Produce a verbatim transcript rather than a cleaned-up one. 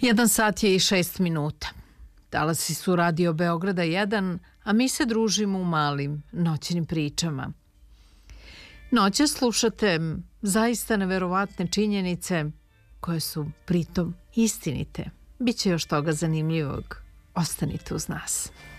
Jedan sat je i šest minuta. Talasi su Radio Beograda jedan, a mi se družimo u malim noćnim pričama. Noće slušate zaista neverovatne činjenice koje su pritom istinite. Biće još toga zanimljivog. Ostanite uz nas.